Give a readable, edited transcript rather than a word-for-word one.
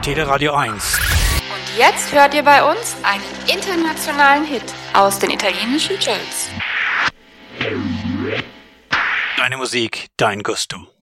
Teleradio 1. Und jetzt hört ihr bei uns einen internationalen Hit aus den italienischen Charts. Deine Musik, dein Gusto.